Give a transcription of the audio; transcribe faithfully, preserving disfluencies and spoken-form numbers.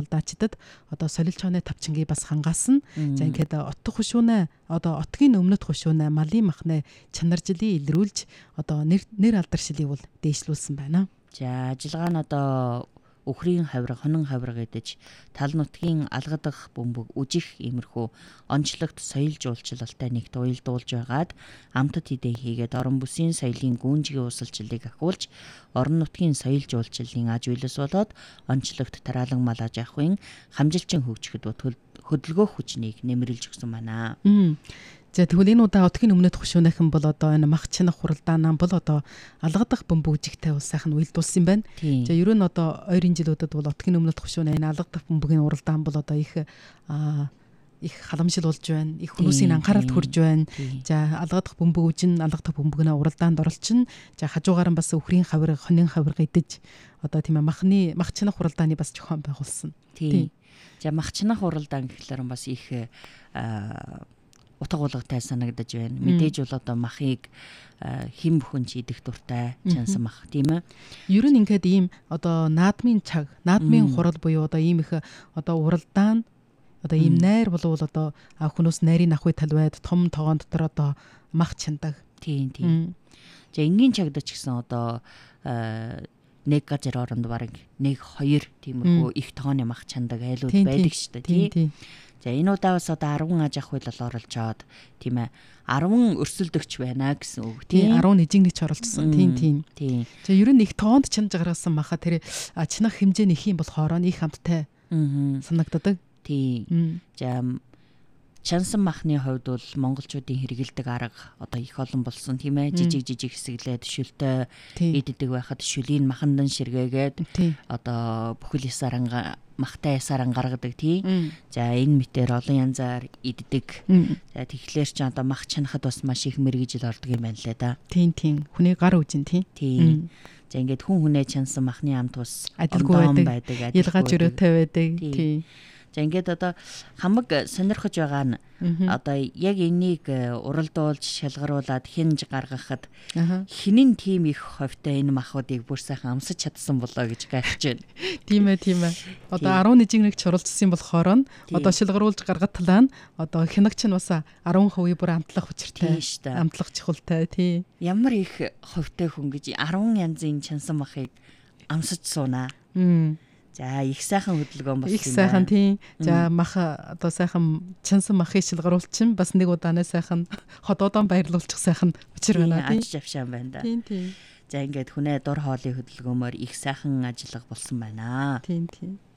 уралдаачдад одоо солилчооны тавчингийн бас хангасан. За ингээд отох хушуунаа одоо отгийн өмнөд хушуунаа малын махны чанаржлыг илрүүлж одоо нэр нэр алдаршилыг бол дээшлүүлсэн байна. За ажиллагаа нь одоо өхрийн хавирга, хонин хавирга гэдэж тал нутгийн алгадах бөмбөг үжих иймэрхүү онцлогт соёл жуулчлалтай нэгт уялдуулж байгаад амтд хідээ хийгээд орон бүсийн соёлын гүнжгийн усалчлалыг ахиулж орон нутгийн соёл жуулчлалын аж үйлс болоод онцлогт тараалан мал аж ахуйн хамжилчин хөгжихэд хөдөлгөөх хүчнийг нэмэрлж өгсөн байна. За тэгвэл энэ удаа отгийн өмнөд хушуунайхан бол одоо энэ мах чинах хуралдаанаа бол одоо алгадах бөмбөгжигтэй бол сайхан уялдуулсан юм байна. За ер нь одоо ойрын жилүүдэд бол отгийн өмнөд хушуунаа энэ алгадах бөмбөгийн уралдаан бол одоо их их халамжил болж байна. Их хүмүүсийн анхааралд хүрж байна. За алгадах бөмбөг үжин алгадах бөмбөгнөө уралдаанд оролцсон. За хажуугаар нь бас өхрийн хавирга, хонин хавирга идэж одоо тийм ээ махны мах чинах хуралдааны бас зохион байгуулсан. Тийм. За мах чинах хуралдаан гэхлээр бас их утга болготой санагдаж байна. Мэдээж бол одоо махыг хэн бүхэн ч идэх дуртай чансан мах тийм ээ. Ер нь ингээд ийм одоо наадмын цаг, наадмын хурал буюу одоо ийм их одоо уралдаан одоо ийм найр болвол одоо хүмүүс найрын ахуй талбайд том тоогоон дотор одоо мах чандаг. Тийм тийм. За энгийн чагд ч гэсэн одоо нэг газар оронд бараг нэг хоёр тиймэрхүү их тооны мах чандаг айлууд байдаг шүү дээ тийм. За энэ удаа бас одоо арван аж ахуй л оролцоод тийм ээ арван өрсөлдөгч байна гэсэн үг тийм арван нэжиг нэгч оролцсон тийм тийм. За ер нь их тоонд чанж гаргасан маха тэр чинах хэмжээ нь их юм болохоор их хамттай санагддаг. Тийм. За чансан махны хувьд бол монголчуудын хэрэгэлдэг арга одоо их олон болсон тийм ээ жижиг жижиг хэсэглээд шүлтэй иддэг байхад шүлийг махандан ширгээгээд одоо бүхэл ясаар махтай ясаар гаргадаг тийм. За энэ мэтэр олон янзаар иддэг. За тэгэхээр ч одоо мах чанахад бас маш их мэрэгжил ордог юм байна лээ да. Тийм тийм. Хүний гар үжин тийм. Тийм. За ингээд хүн хүнээ чансан махны амт бас адилгүй байдаг. Ялгаж өрөөтэй байдаг. Тийм. За ингээд одоо хамаг сонирхож байгаа нь одоо яг энийг уралдуулж шалгаруулад хинж гаргахад хинэн тим их ховтой энэ махуудыг бүр сайхан амсаж чадсан болоо гэж гайхаж байна. Тийм ээ тийм ээ. Одоо арван нэжиг нэг чуралцсан болохоор нь одоо шалгаруулж гаргатлаа нь одоо хинагч нь бас арван хувийн бүр амтлах учиртай. Амтлах чухалтай тий. Ямар их ховтой хүн гэж арван янзын чансан махыг амсаж суунаа. За их сайхан хөдөлгөөн болсон юм байна. Их сайхан тийм. За мах одоо сайхан чансан махыг шилгаруулчин бас нэг удаанаа сайхан ходоодон баярлуулчих сайхан учир байна тийм. Аж авшаан байна да. Тийм тийм. За ингээд хүнээ дур хоолой хөдөлгөөнөөр их сайхан ажиллага болсон байна. Тийм тийм.